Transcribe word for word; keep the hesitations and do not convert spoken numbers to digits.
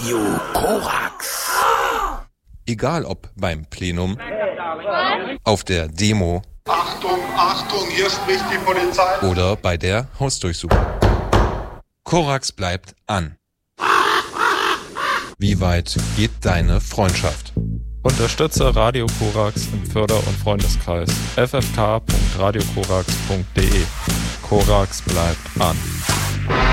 Radio Korax. Egal ob beim Plenum, auf der Demo, Achtung, Achtung, hier spricht die Polizei. Oder bei der Hausdurchsuchung. Korax bleibt an. Wie weit geht deine Freundschaft? Unterstütze Radio Korax im Förder- und Freundeskreis f f k punkt radio korax punkt d e. Korax bleibt an.